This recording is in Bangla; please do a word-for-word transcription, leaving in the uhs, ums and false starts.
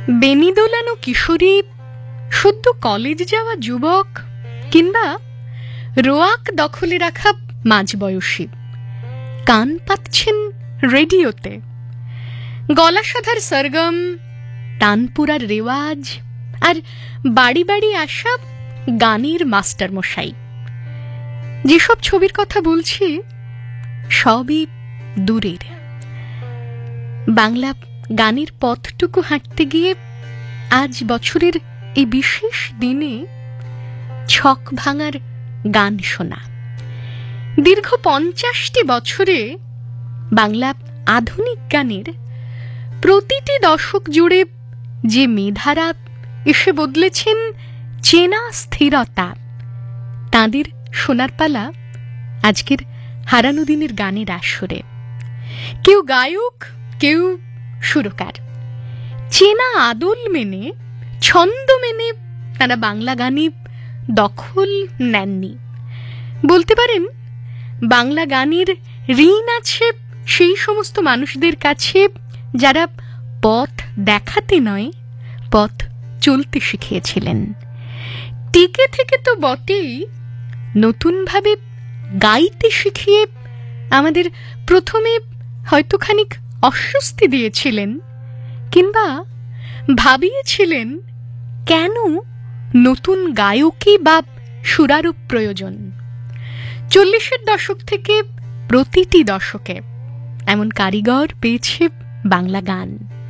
বেনি দোলানো কিশোরী, সদ্য কলেজ যাওয়া যুবক, কিংবা রোয়াক দখলে রাখা মাঝবয়সী কান পাতছেন রেডিওতে। গলা সাধার সরগম, তানপুরার রেওয়াজ আর বাড়ি বাড়ি আসা গানের মাস্টার মশাই। যেসব ছবির কথা বলছি সবই দূরের। বাংলা গানের পথটুকু হাঁটতে গিয়ে আজ বছরের এই বিশেষ দিনে ছক ভাঙার গান শোনা। দীর্ঘ পঞ্চাশটি বছরে বাংলা আধুনিক গানের প্রতিটি দশক জুড়ে যে মেধারা এসে বদলেছেন চেনা স্থিরতা, তাঁদের শোনার পালা আজকের হারানো দিনের গানের আসরে। কেউ গায়ক, কেউ সুরকার। চেনা আদল মেনে, ছন্দ মেনে তারা বাংলা গানে দখল নেননি। বলতে পারেন বাংলা গানের ঋণ আছে সেই সমস্ত মানুষদের কাছে যারা পথ দেখাতে নয়, পথ চলতে শিখিয়েছিলেন। টিকে থেকে তো বটেই, নতুনভাবে গাইতে শিখিয়ে আমাদের প্রথমে হয়তো খানিক অস্বস্তি দিয়েছিলেন, কিংবা ভাবিয়েছিলেন কেন নতুন গায়কই বা সুরারোপ প্রয়োজন। চল্লিশের দশক থেকে প্রতিটি দশকে এমন কারিগর পেয়েছে বাংলা গান।